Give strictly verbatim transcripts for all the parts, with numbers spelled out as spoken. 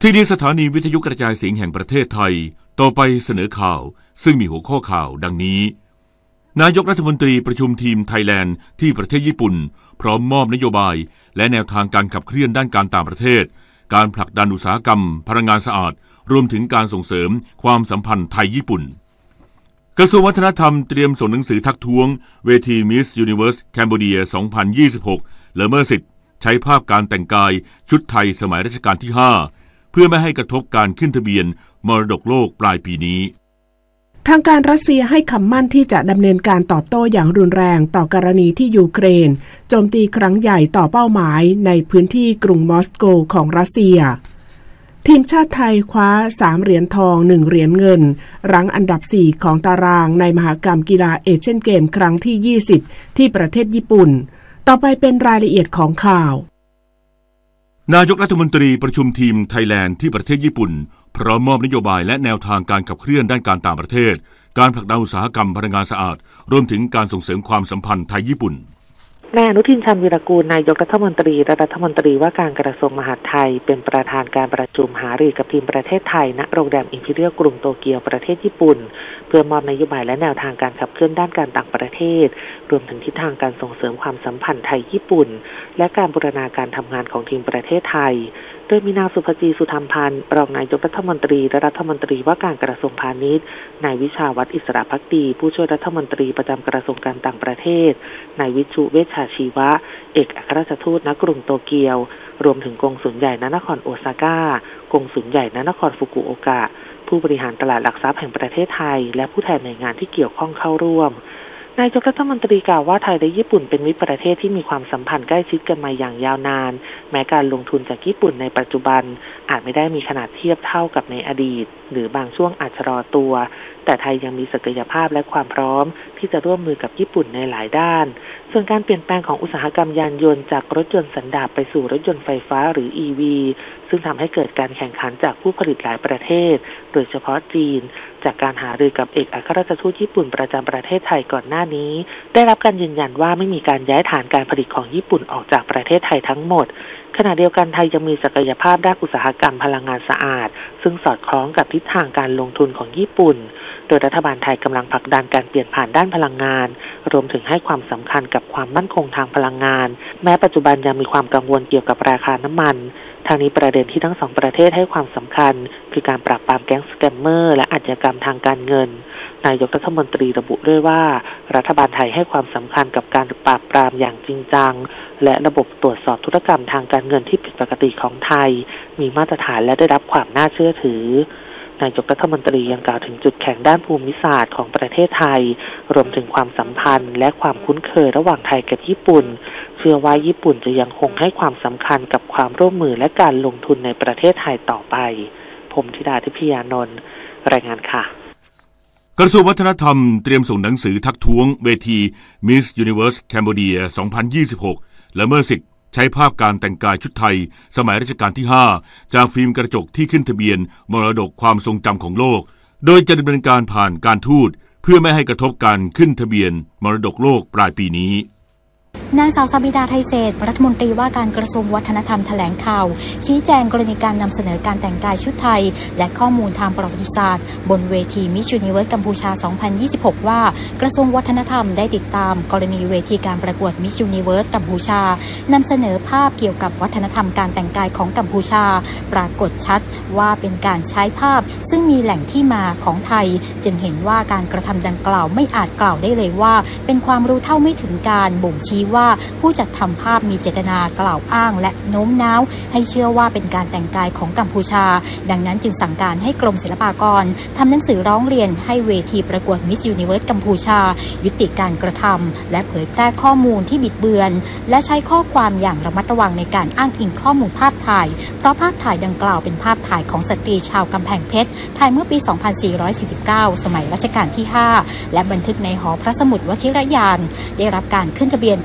ที่นี้สถานีวิทยุกระจายเสียงแห่งประเทศไทยต่อไปเสนอข่าวซึ่งมีหัวข้อข่าวดังนี้นายกรัฐมนตรีประชุมทีมไทยแลนด์ที่ประเทศญี่ปุ่นพร้อมมอบนโยบายและแนวทางการขับเคลื่อนด้านการต่างประเทศการผลักดันอุตสาหกรรมพลังงานสะอาดรวมถึงการส่งเสริมความสัมพันธ์ไทยญี่ปุ่นกระทรวงวัฒนธรรมเตรียมส่งหนังสือทักท้วงเวที Miss Universe Cambodia สองพันยี่สิบหกละเมิดสิทธิ์ใช้ภาพการแต่งกายชุดไทยสมัยรัชกาลที่ห้าเพื่อไม่ให้กระทบการขึ้นทะเบียนมรดกโลกปลายปีนี้ทางการรัสเซียให้คำมั่นที่จะดำเนินการตอบโต้อย่างรุนแรงต่อกรณีที่ยูเครนโจมตีครั้งใหญ่ต่อเป้าหมายในพื้นที่กรุงมอสโกของรัสเซียทีมชาติไทยคว้าสามเหรียญทองหนึ่งเหรียญเงินรั้งอันดับสี่ของตารางในมหกรรมกีฬาเอเชียนเกมครั้งที่ยี่สิบที่ประเทศญี่ปุ่นต่อไปเป็นรายละเอียดของข่าวนายกรัฐมนตรีประชุมทีมไทยแลนด์ที่ประเทศญี่ปุ่นพร้อมมอบนโยบายและแนวทางการขับเคลื่อนด้านการต่างประเทศการผลักดันอุตสาหกรรมพลังงานสะอาดรวมถึงการส่งเสริมความสัมพันธ์ไทยญี่ปุ่นนายอนุทินชาญวีรกูลนายกรัฐมนตรีและรัฐมนตรีว่าการกระทรวงมหาดไทยเป็นประธานการประชุมหารือกับทีมประเทศไทยณโรงแรมอิมพีเรียลกรุงโตเกียวประเทศญี่ปุ่นเพื่อมอบนโยบายและแนวทางการขับเคลื่อนด้านการต่างประเทศรวมถึงทิศทางการส่งเสริมความสัมพันธ์ไทยญี่ปุ่นและการบูรณาการทำงานของทีมประเทศไทยโดยมีนางสุภจีสุธรรมพันธ์รองนายกรัฐมนตรีและรัฐมนตรีว่าการกระทรวงพาณิชย์นายวิชาวัฒน์อิสระภักดีผู้ช่วยรัฐมนตรีประจำกระทรวงการต่างประเทศนายวิชุเวชชาชีวะเอกอัครราชทูตณกรุงโตเกียวรวมถึงกงสุลใหญ่ณนครโอซาก้ากงสุลใหญ่ณนครฟุกุโอกะผู้บริหารตลาดหลักทรัพย์แห่งประเทศไทยและผู้แทนหน่วยงานที่เกี่ยวข้องเข้าร่วมนายกรัฐมนตรีกล่าวว่าไทยและญี่ปุ่นเป็นมิตรประเทศที่มีความสัมพันธ์ใกล้ชิดกันมาอย่างยาวนานแม้การลงทุนจากญี่ปุ่นในปัจจุบันอาจไม่ได้มีขนาดเทียบเท่ากับในอดีตหรือบางช่วงอาจชะลอตัวแต่ไทยยังมีศักยภาพและความพร้อมที่จะร่วมมือกับญี่ปุ่นในหลายด้านส่วนการเปลี่ยนแปลงของอุตสาหกรรมยานยนต์จากรถยนต์สันดาปไปสู่รถยนต์ไฟฟ้าหรือ อี วี ซึ่งทำให้เกิดการแข่งขันจากผู้ผลิตหลายประเทศโดยเฉพาะจีนจากการหารือกับเอกอัครราชทูตญี่ปุ่นประจำประเทศไทยก่อนหน้านี้ได้รับการยืนยันว่าไม่มีการย้ายฐานการผลิตของญี่ปุ่นออกจากประเทศไทยทั้งหมดขณะเดียวกันไทยยังมีศักยภาพด้านอุตสาหกรรมพลังงานสะอาดซึ่งสอดคล้องกับทิศทางการลงทุนของญี่ปุ่นโดยรัฐบาลไทยกำลังผลักดันการเปลี่ยนผ่านด้านพลังงานรวมถึงให้ความสำคัญกับความมั่นคงทางพลังงานแม้ปัจจุบันยังมีความกังวลเกี่ยวกับราคาน้ำมันทางนี้ประเด็นที่ทั้งสองประเทศให้ความสำคัญคือการปราบปรามแก๊งสแกมเมอร์และอาชญากรรมทางการเงินนายกรัฐมนตรีระบุด้วยว่ารัฐบาลไทยให้ความสำคัญกับการปราบปรามอย่างจริงจังและระบบตรวจสอบธุรกรรมทางการเงินที่ผิดปกติของไทยมีมาตรฐานและได้รับความน่าเชื่อถือนายกรัฐมนตรียังกล่าวถึงจุดแข็งด้านภูมิศาสตร์ของประเทศไทยรวมถึงความสัมพันธ์และความคุ้นเคยระหว่างไทยกับญี่ปุ่นเชื่อว่าญี่ปุ่นจะยังคงให้ความสำคัญกับความร่วมมือและการลงทุนในประเทศไทยต่อไปผมธิดาทิพยานนท์รายงานค่ะกระทรวงวัฒนธรรมเตรียมส่งหนังสือทักท้วงเวที Miss Universe Cambodia สองพันยี่สิบหกละเมิดสิทธิ์ใช้ภาพการแต่งกายชุดไทยสมัยรัชกาลที่ห้าจากฟิล์มกระจกที่ขึ้นทะเบียนมรดกความทรงจำของโลกโดยจะดำเนินการผ่านการทูตเพื่อไม่ให้กระทบการขึ้นทะเบียนมรดกโลกปลายปีนี้นางสาวสบิดาไทยเศรษฐ์รัฐมนตรีว่าการกระทรวงวัฒนธรรมแถลงข่าวชี้แจงกรณีการนำเสนอการแต่งกายชุดไทยและข้อมูลทางประวัติศาสตร์บนเวที Miss Universe กัมพูชา สองพันยี่สิบหก ว่ากระทรวงวัฒนธรรมได้ติดตามกรณีเวทีการประกวด Miss Universe กัมพูชานำเสนอภาพเกี่ยวกับวัฒนธรรมการแต่งกายของกัมพูชาปรากฏชัดว่าเป็นการใช้ภาพซึ่งมีแหล่งที่มาของไทยจึงเห็นว่าการกระทำดังกล่าวไม่อาจกล่าวได้เลยว่าเป็นความรู้เท่าไม่ถึงการบ่งชี้ว่าผู้จัดทำภาพมีเจตนากล่าวอ้างและโน้มน้าวให้เชื่อว่าเป็นการแต่งกายของกัมพูชาดังนั้นจึงสั่งการให้กรมศิลปากรทำหนังสือร้องเรียนให้เวทีประกวด Miss Universe กัมพูชายุติการกระทำและเผยแพร่ข้อมูลที่บิดเบือนและใช้ข้อความอย่างระมัดระวังในการอ้างอิงข้อมูลภาพถ่ายเพราะภาพถ่ายดังกล่าวเป็นภาพถ่ายของสตรีชาวกำแพงเพชรถ่ายเมื่อปี สองพันสี่ร้อยสี่สิบเก้า สมัยรัชกาลที่ ห้าและบันทึกในหอพระสมุดวชิรยานได้รับการขึ้นทะเบียนเป็น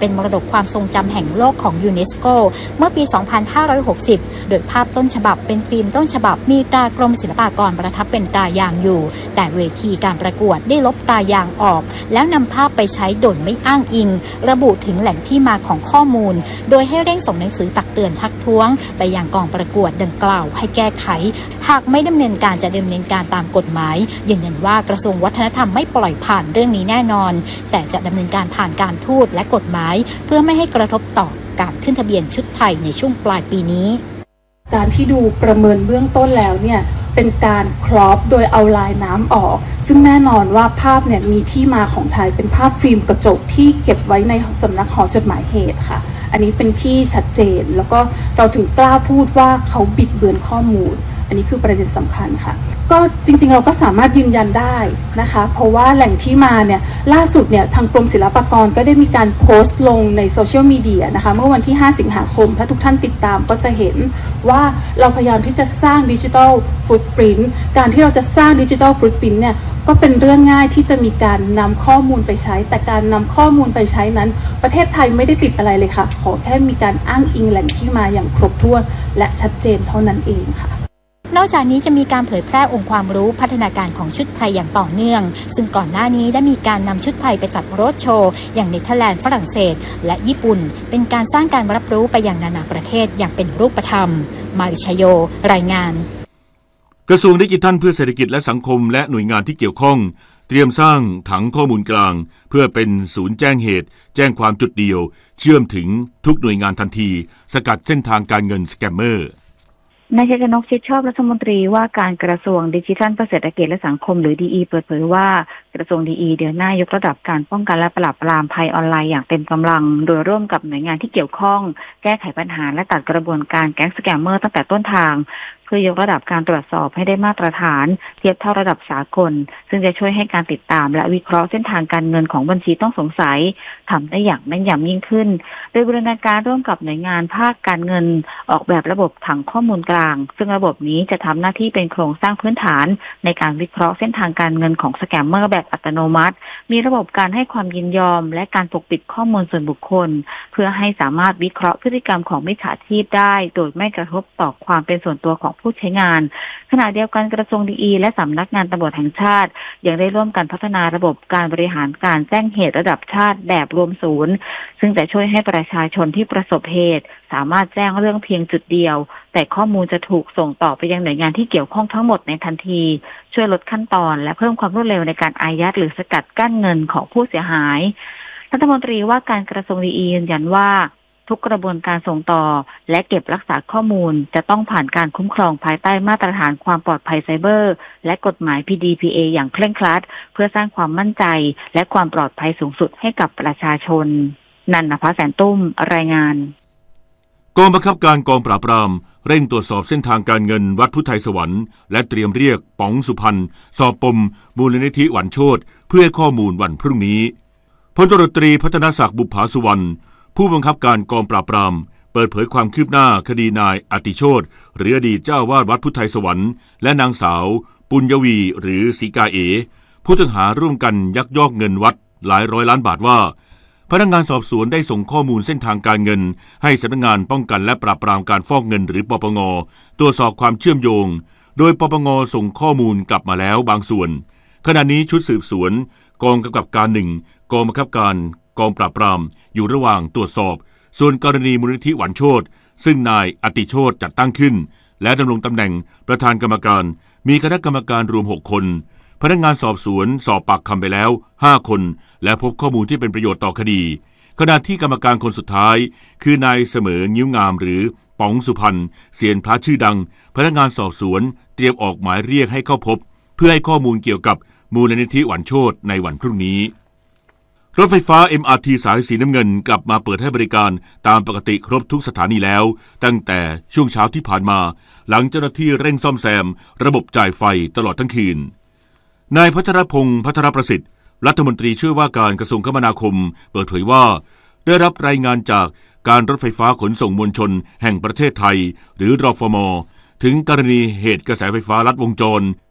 เป็นมรดกความทรงจำแห่งโลกของยูเนสโกเมื่อปี สองพันห้าร้อยหกสิบ โดยภาพต้นฉบับเป็นฟิล์มต้นฉบับมีตรากรมศิลปากรประทับเป็นตายางอยู่แต่เวทีการประกวดได้ลบตายางออกแล้วนำภาพไปใช้โดยไม่อ้างอิงระบุถึงแหล่งที่มาของข้อมูลโดยให้เร่งส่งหนังสือตักเตือนทักท้วงไปยังกองประกวดดังกล่าวให้แก้ไขหากไม่ดำเนินการจะดำเนินการตามกฎหมายยืนยันว่ากระทรวงวัฒนธรรมไม่ปล่อยผ่านเรื่องนี้แน่นอนแต่จะดำเนินการผ่านการทูตและกฎหมายเพื่อไม่ให้กระทบต่อการขึ้นทะเบียนชุดไทยในช่วงปลายปีนี้การที่ดูประเมินเบื้องต้นแล้วเนี่ยเป็นการครอปโดยเอาลายน้ำออกซึ่งแน่นอนว่าภาพเนี่ยมีที่มาของไทยเป็นภาพฟิล์มกระจกที่เก็บไว้ในสำนักหอจดหมายเหตุค่ะอันนี้เป็นที่ชัดเจนแล้วก็เราถึงกล้าพูดว่าเขาบิดเบือนข้อมูลอันนี้คือประเด็นสำคัญค่ะก็จริงๆเราก็สามารถยืนยันได้นะคะเพราะว่าแหล่งที่มาเนี่ยล่าสุดเนี่ยทางกรมศิลปากรก็ได้มีการโพสต์ลงในโซเชียลมีเดียนะคะเมื่อวันที่ห้าสิงหาคมถ้าทุกท่านติดตามก็จะเห็นว่าเราพยายามที่จะสร้างดิจิทัลฟุตปรินท์การที่เราจะสร้างดิจิทัลฟุตปรินท์เนี่ยก็เป็นเรื่องง่ายที่จะมีการนำข้อมูลไปใช้แต่การนำข้อมูลไปใช้นั้นประเทศไทยไม่ได้ติดอะไรเลยค่ะขอแค่มีการอ้างอิงแหล่งที่มาอย่างครบถ้วนและชัดเจนเท่านั้นเองค่ะนอกจากนี้จะมีการเผยแพร่องค์ความรู้พัฒนาการของชุดไทยอย่างต่อเนื่องซึ่งก่อนหน้านี้ได้มีการนำชุดไทยไปจัดโรดโชว์อย่างเนเธอร์แลนด์ฝรั่งเศสและญี่ปุ่นเป็นการสร้างการรับรู้ไปยังนานาประเทศอย่างเป็นรูปธรรมมาริชโยรายงานกระทรวงดิจิทัลเพื่อเศรษฐกิจและสังคมและหน่วยงานที่เกี่ยวข้องเตรียมสร้างถังข้อมูลกลางเพื่อเป็นศูนย์แจ้งเหตุแจ้งความจุดเดียวเชื่อมถึงทุกหน่วยงานทันทีสกัดเส้นทางการเงินสแกมเมอร์นายชัยชนก ชิดชอบรัฐมนตรีว่าการกระทรวงดิจิทัลเพื่อเศรษฐกิจและสังคมหรือ ดี อี เปิดเผยว่ากระทรวง ดี อี เดือนหน้ายกระดับการป้องกันและปราบปรามภัยออนไลน์อย่างเต็มกำลังโดยร่วมกับหน่วยงานที่เกี่ยวข้องแก้ไขปัญหาและตัดกระบวนการแก๊งสแกมเมอร์ตั้งแต่ต้นทางเพื่อยกระดับการตรวจสอบให้ได้มาตรฐานเทียบเท่าระดับสากลซึ่งจะช่วยให้การติดตามและวิเคราะห์เส้นทางการเงินของบัญชีต้องสงสัยทำได้อย่างแม่นยำยิ่งขึ้นโดยบูรณาการร่วมกับหน่วยงานภาคการเงินออกแบบระบบถังข้อมูลกลางซึ่งระบบนี้จะทำหน้าที่เป็นโครงสร้างพื้นฐานในการวิเคราะห์เส้นทางการเงินของสแกมเมอร์แบบอัตโนมัติมีระบบการให้ความยินยอมและการปกปิดข้อมูลส่วนบุคคลเพื่อให้สามารถวิเคราะห์พฤติกรรมของมิจฉาชีพได้โดยไม่กระทบต่อความเป็นส่วนตัวของผู้ใช้งานขณะเดียวกันกระทรวง ดี อี และสำนักงานตำรวจแห่งชาติยังได้ร่วมกันพัฒนาระบบการบริหารการแจ้งเหตุระดับชาติแบบรวมศูนย์ซึ่งจะช่วยให้ประชาชนที่ประสบเหตุสามารถแจ้งเรื่องเพียงจุดเดียวแต่ข้อมูลจะถูกส่งต่อไปยังหน่วยงานที่เกี่ยวข้องทั้งหมดในทันทีช่วยลดขั้นตอนและเพิ่มความรวดเร็วในการอายัดหรือสกัดกั้นเงินของผู้เสียหายรัฐมนตรีว่าการกระทรวง ดี อี ยืนยันว่าทุกกระบวนการส่งต่อและเก็บรักษาข้อมูลจะต้องผ่านการคุ้มครองภายใต้มาตรฐานความปลอดภัยไซเบอร์และกฎหมาย พี ดี พี เอ อย่างเคร่งครัดเพื่อสร้างความมั่นใจและความปลอดภัยสูงสุดให้กับประชาชนนันนภาแสนตุ้มรายงานกองบังคับการกองปราบปรามเร่งตรวจสอบเส้นทางการเงินวัดพุทธไทยสวรรค์และเตรียมเรียกป๋องสุพรรณสอบปมมูลนิธิหวันโชติเพื่อให้ข้อมูลวันพรุ่งนี้พลตำรวจตรีพัฒนศักดิ์บุปผาสุวรรณผู้บังคับการกองปราบปรามเปิดเผยความคืบหน้าคดีนายอติโชติหรืออดีตเจ้าวาดวัดพุทธไทยสวรรค์และนางสาวปุญญวีหรือศรีกาเอผู้ต้องหาร่วมกันยักยอกเงินวัดหลายร้อยล้านบาทว่าพนักงานสอบสวนได้ส่งข้อมูลเส้นทางการเงินให้สำนักงานป้องกันและปราบปรามการฟอกเงินหรือปปงตรวจสอบความเชื่อมโยงโดยปปงส่งข้อมูลกลับมาแล้วบางส่วนขณะนี้ชุดสืบสวนกองกำกับการหนึ่งกองบังคับการกองปราบปรามอยู่ระหว่างตรวจสอบส่วนกรณีมูลนิธิหวันโชติซึ่งนายอติโชติจัดตั้งขึ้นและดำรงตำแหน่งประธานกรรมการมีคณะกรรมการรวมหกคนพนักงานสอบสวนสอบปากคำไปแล้วห้าคนและพบข้อมูลที่เป็นประโยชน์ต่อคดีขณะที่กรรมการคนสุดท้ายคือนายเสมองิ้วงามหรือป๋องสุพรรณเซียนพระชื่อดังพนักงานสอบสวนเตรียมออกหมายเรียกให้เข้าพบเพื่อให้ข้อมูลเกี่ยวกับมูลนิธิหวันโชติในวันพรุ่งนี้รถไฟฟ้า เอ็ม อาร์ ที สายสีน้ำเงินกลับมาเปิดให้บริการตามปกติครบทุกสถานีแล้วตั้งแต่ช่วงเช้าที่ผ่านมาหลังเจ้าหน้าที่เร่งซ่อมแซมระบบจ่ายไฟตลอดทั้งคืนนายพัชรพงษ์พัทรประสิทธิ์รัฐมนตรีช่วยว่าการกระทรวงคมนาคมเปิดเผยว่าได้รับรายงานจากการรถไฟฟ้าขนส่งมวลชนแห่งประเทศไทยหรือรฟม.ถึงกรณีเหตุกระแสไฟฟ้าลัดวงจร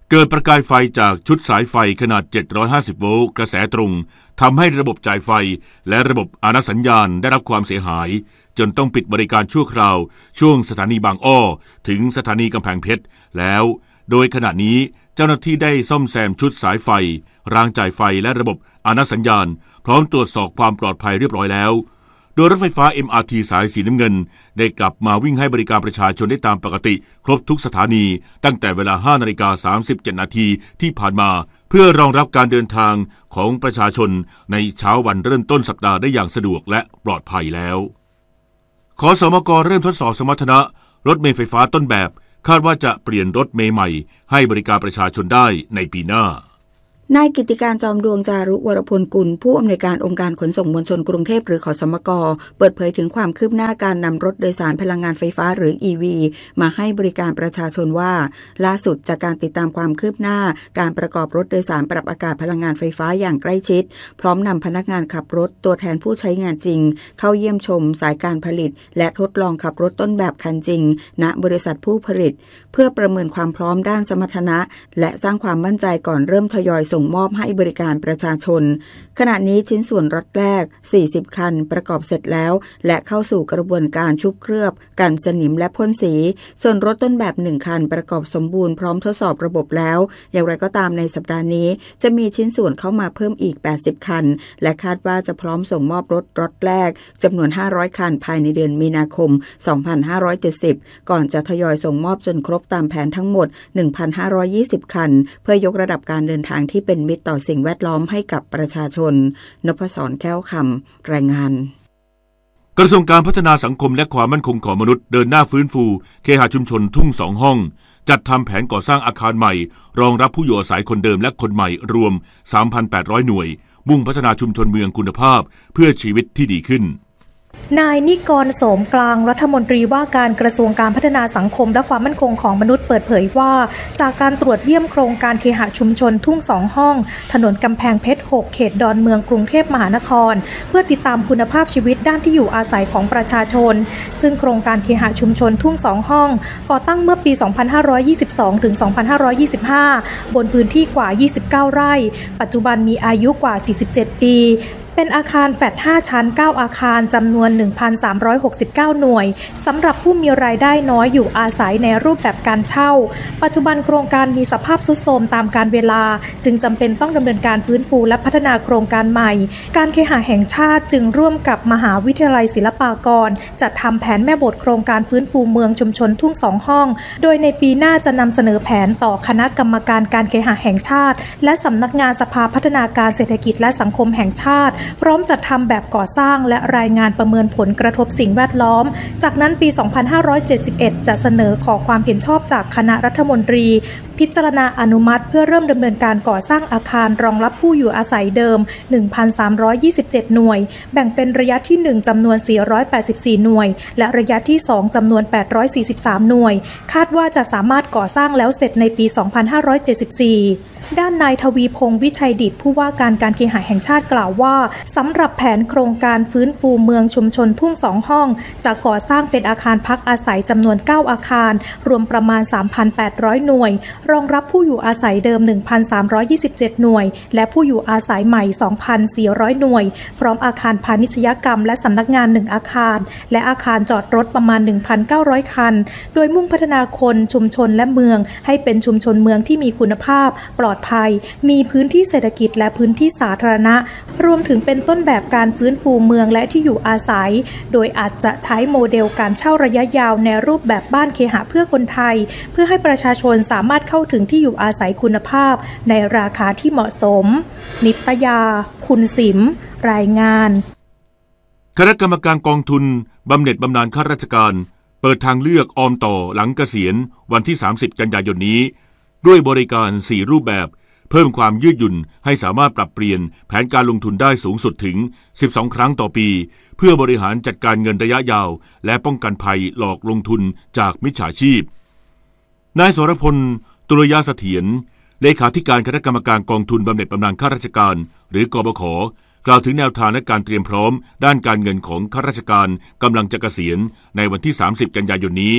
เกิดประกายไฟจากชุดสายไฟขนาดเจ็ดร้อยห้าสิบโวลต์กระแสตรงทำให้ระบบจ่ายไฟและระบบอาณาสัญญาณได้รับความเสียหายจนต้องปิดบริการชั่วคราวช่วงสถานีบางอ้อถึงสถานีกำแพงเพชรแล้วโดยขณะนี้เจ้าหน้าที่ได้ซ่อมแซมชุดสายไฟรางจ่ายไฟและระบบอาณาสัญญาณพร้อมตรวจสอบความปลอดภัยเรียบร้อยแล้วโดยรถไฟฟ้า เอ็ม อาร์ ที สายสีน้ำเงินได้กลับมาวิ่งให้บริการประชาชนได้ตามปกติครบทุกสถานีตั้งแต่เวลา ห้านาฬิกาสามสิบเจ็ดนาทีที่ผ่านมาเพื่อรองรับการเดินทางของประชาชนในเช้าวันเริ่มต้นสัปดาห์ได้อย่างสะดวกและปลอดภัยแล้วขสมกเริ่มทดสอบสมรรถนะรถเมล์ไฟฟ้าต้นแบบคาดว่าจะเปลี่ยนรถเมล์ใหม่ให้บริการประชาชนได้ในปีหน้านายกิติการจอมดวงจารุวรพลกุลผู้อำนวยการองค์การขนส่งมวลชนกรุงเทพหรือขสมกเปิดเผยถึงความคืบหน้าการนำรถโดยสารพลังงานไฟฟ้าหรือ อี วี มาให้บริการประชาชนว่าล่าสุดจากการติดตามความคืบหน้าการประกอบรถโดยสารปรับอากาศพลังงานไฟฟ้าอย่างใกล้ชิดพร้อมนำพนักงานขับรถตัวแทนผู้ใช้งานจริงเข้าเยี่ยมชมสายการผลิตและทดลองขับรถต้นแบบคันจริงณบริษัทผู้ผลิตเพื่อประเมินความพร้อมด้านสมรรถนะและสร้างความมั่นใจก่อนเริ่มทยอยส่งมอบให้บริการประชาชนขณะนี้ชิ้นส่วนรถแรกสี่สิบคันประกอบเสร็จแล้วและเข้าสู่กระบวนการชุบเคลือบกันสนิมและพ่นสีส่วนรถต้นแบบหนึ่งคันประกอบสมบูรณ์พร้อมทดสอบระบบแล้วอย่างไรก็ตามในสัปดาห์นี้จะมีชิ้นส่วนเข้ามาเพิ่มอีกแปดสิบคันและคาดว่าจะพร้อมส่งมอบรถรถแรกจำนวนห้าร้อยคันภายในเดือนมีนาคมสองพันห้าร้อยเจ็ดสิบก่อนจะทยอยส่งมอบจนครบตามแผนทั้งหมด หนึ่งพันห้าร้อยยี่สิบ คันเพื่อยกระดับการเดินทางที่เป็นมิตรต่อสิ่งแวดล้อมให้กับประชาชนนพศรแก้วคำรายงานกระทรวงการพัฒนาสังคมและความมั่นคงของมนุษย์เดินหน้าฟื้นฟูเคหะชุมชนทุ่งสองห้องจัดทำแผนก่อสร้างอาคารใหม่รองรับผู้อยู่อาศัยคนเดิมและคนใหม่รวม สามพันแปดร้อย หน่วยมุ่งพัฒนาชุมชนเมืองคุณภาพเพื่อชีวิตที่ดีขึ้นนายนิกรโสมกลางรัฐมนตรีว่าการกระทรวงการพัฒนาสังคมและความมั่นคงของมนุษย์เปิดเผยว่าจากการตรวจเยี่ยมโครงการเคหะชุมชนทุ่งสองห้องถนนกำแพงเพชรหกเขตดอนเมืองกรุงเทพมหานครเพื่อติดตามคุณภาพชีวิตด้านที่อยู่อาศัยของประชาชนซึ่งโครงการเคหะชุมชนทุ่งสองห้องก่อตั้งเมื่อปี สองพันห้าร้อยยี่สิบสอง ถึง สองพันห้าร้อยยี่สิบห้า บนพื้นที่กว่า ยี่สิบเก้า ไร่ปัจจุบันมีอายุกว่า สี่สิบเจ็ด ปีเป็นอาคารแฟลตห้าชั้นเก้าอาคารจำนวน หนึ่งพันสามร้อยหกสิบเก้า หน่วยสำหรับผู้มีรายได้น้อยอยู่อาศัยในรูปแบบการเช่าปัจจุบันโครงการมีสภาพทรุดโทรมตามกาลเวลาจึงจำเป็นต้องดำเนินการฟื้นฟูและพัฒนาโครงการใหม่การเคหะแห่งชาติจึงร่วมกับมหาวิทยาลัยศิลปากรจัดทำแผนแม่บทโครงการฟื้นฟูเมืองชุมชนทุ่งสองห้องโดยในปีหน้าจะนำเสนอแผนต่อคณะกรรมการการเคหะแห่งชาติและสำนักงานสภาพัฒนาการเศรษฐกิจและสังคมแห่งชาติพร้อมจัดทำแบบก่อสร้างและรายงานประเมินผลกระทบสิ่งแวดล้อมจากนั้นปี สองพันห้าร้อยเจ็ดสิบเอ็ด จะเสนอขอความเห็นชอบจากคณะรัฐมนตรีพิจารณาอนุมัติเพื่อเริ่มดำเนินการก่อสร้างอาคารรองรับผู้อยู่อาศัยเดิม หนึ่งพันสามร้อยยี่สิบเจ็ด หน่วยแบ่งเป็นระยะที่หนึ่งจำนวน สี่ร้อยแปดสิบสี่ หน่วยและระยะที่สองจำนวน แปดร้อยสี่สิบสาม หน่วยคาดว่าจะสามารถก่อสร้างแล้วเสร็จในปี สองพันห้าร้อยเจ็ดสิบสี่ด้านนายทวีพงษ์วิชัยดิษฐ์ผู้ว่าการการเคหะแห่งชาติกล่าวว่าสำหรับแผนโครงการฟื้นฟูเมืองชุมชนทุ่งสองห้องจะก่อสร้างเป็นอาคารพักอาศัยจำนวนเก้าอาคารรวมประมาณ สามพันแปดร้อย หน่วยรองรับผู้อยู่อาศัยเดิม หนึ่งพันสามร้อยยี่สิบเจ็ด หน่วยและผู้อยู่อาศัยใหม่ สองพันสี่ร้อย หน่วยพร้อมอาคารพาณิชยกรรมและสำนักงานหนึ่งอาคารและอาคารจอดรถประมาณ หนึ่งพันเก้าร้อย คันโดยมุ่งพัฒนาคนชุมชนและเมืองให้เป็นชุมชนเมืองที่มีคุณภาพปลอดภัยมีพื้นที่เศรษฐกิจและพื้นที่สาธารณะรวมถึงเป็นต้นแบบการฟื้นฟูเมืองและที่อยู่อาศัยโดยอาจจะใช้โมเดลการเช่าระยะยาวในรูปแบบบ้านเคหะเพื่อคนไทยเพื่อให้ประชาชนสามารถเข้าถึงที่อยู่อาศัยคุณภาพในราคาที่เหมาะสมนิตยาคุณสิมรายงานคณะกรรมการกองทุนบำเหน็จบำนาญข้าราชการเปิดทางเลือกออมต่อหลังเกษียณวันที่สามสิบกันยายนนี้ด้วยบริการสี่รูปแบบเพิ่มความยืดหยุ่นให้สามารถปรับเปลี่ยนแผนการลงทุนได้สูงสุดถึงสิบสองครั้งต่อปีเพื่อบริหารจัดการเงินระยะยาวและป้องกันภัยหลอกลงทุนจากมิจฉาชีพนายสรพลตุลยเสถียรเลขาธิการคณะกรรมการกองทุนบำเหน็จบำนาญข้าราชการหรือกบข.กล่าวถึงแนวทางและการเตรียมพร้อมด้านการเงินของข้าราชการกำลังจะเกษียณในวันที่สามสิบกันยายนนี้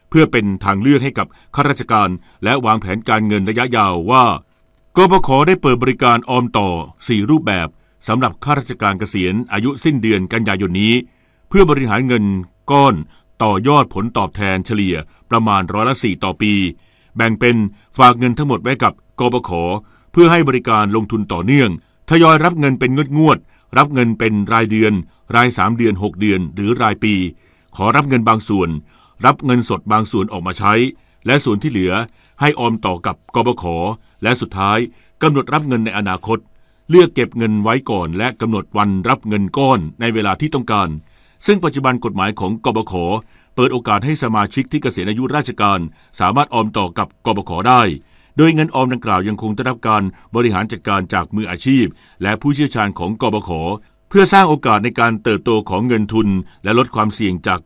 เพื่อเป็นทางเลือกให้กับข้าราชการและวางแผนการเงินระยะยาวว่ากบข.ได้เปิดบริการออมต่อสี่รูปแบบสำหรับข้าราชการเกษียณอายุสิ้นเดือนกันยายนนี้เพื่อบริหารเงินก้อนต่อยอดผลตอบแทนเฉลี่ยประมาณร้อยละสี่ต่อปีแบ่งเป็นฝากเงินทั้งหมดไว้กับกบข.เพื่อให้บริการลงทุนต่อเนื่องทยอยรับเงินเป็นงวดๆรับเงินเป็นรายเดือนรายสามเดือนหกเดือนหรือรายปีขอรับเงินบางส่วนรับเงินสดบางส่วนออกมาใช้และส่วนที่เหลือให้ออมต่อกับกบข.และสุดท้ายกำหนดรับเงินในอนาคตเลือกเก็บเงินไว้ก่อนและกำหนดวันรับเงินก้อนในเวลาที่ต้องการซึ่งปัจจุบันกฎหมายของกบข.เปิดโอกาสให้สมาชิกที่เกษียณอายุราชการสามารถออมต่อกับกบข.ได้โดยเงินออมดังกล่าวยังคงได้รับการบริหารจัดการจากมืออาชีพและผู้เชี่ยวชาญของกบข.เพื่อสร้างโอกาสในการเติบโตของเงินทุนและลดความเสี่ยงจาก